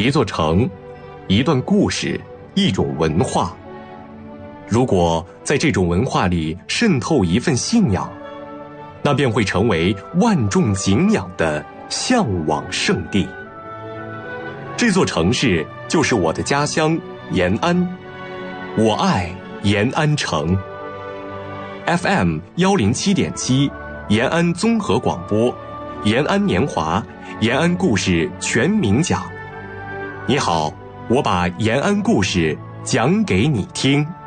一座城，一段故事，一种文化。如果在这种文化里渗透一份信仰，那便会成为万众敬仰的向往圣地。这座城市就是我的家乡延安，我爱延安城。FM 107.7，延安综合广播，延安年华，延安故事全民讲。你好，我把延安故事讲给你听。